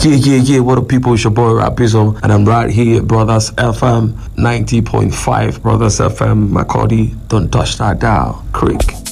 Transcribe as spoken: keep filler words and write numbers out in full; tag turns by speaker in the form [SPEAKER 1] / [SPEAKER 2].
[SPEAKER 1] Yeah, yeah, yeah. What up, people? It's your boy Rapizo, and I'm right here at Brothers F M ninety point five. Brothers F M, Macaulay. Don't touch that dial. Creek.